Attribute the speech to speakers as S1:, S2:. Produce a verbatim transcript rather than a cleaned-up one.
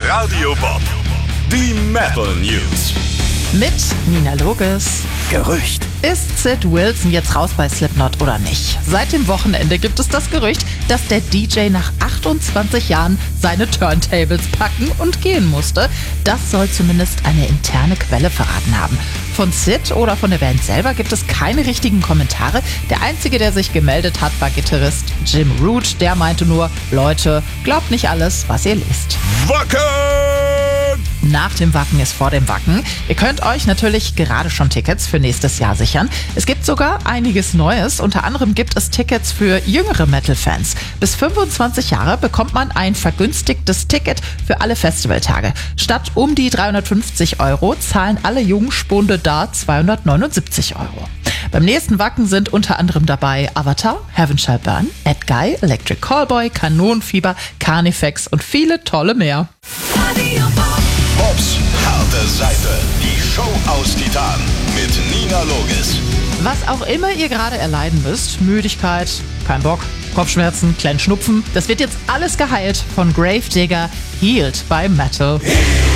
S1: Radio Bob. Die Metal News.
S2: Mit Nina Loges.
S1: Gerücht.
S2: Ist Sid Wilson jetzt raus bei Slipknot oder nicht? Seit dem Wochenende gibt es das Gerücht, dass der D J nach achtundzwanzig Jahren seine Turntables packen und gehen musste. Das soll zumindest eine interne Quelle verraten haben. Von Sid oder von der Band selber gibt es keine richtigen Kommentare. Der einzige, der sich gemeldet hat, war Gitarrist Jim Root. Der meinte nur, Leute, glaubt nicht alles, was ihr lest.
S1: Wacken!
S2: Nach dem Wacken ist vor dem Wacken. Ihr könnt euch natürlich gerade schon Tickets für nächstes Jahr sichern. Es gibt sogar einiges Neues. Unter anderem gibt es Tickets für jüngere Metal-Fans. Bis fünfundzwanzig Jahre bekommt man ein vergünstigtes Ticket für alle Festivaltage. Statt um die dreihundertfünfzig Euro zahlen alle Jungspunde da zweihundertneunundsiebzig Euro. Beim nächsten Wacken sind unter anderem dabei Avatar, Heaven Shall Burn, Ed Guy, Electric Callboy, Kanonenfieber, Carnifex und viele tolle mehr.
S1: Bobs harte Seite. Die Show aus Titan mit Nina Loges.
S2: Was auch immer ihr gerade erleiden müsst, Müdigkeit, kein Bock, Kopfschmerzen, kleinen Schnupfen, das wird jetzt alles geheilt von Gravedigger, Healed by Metal.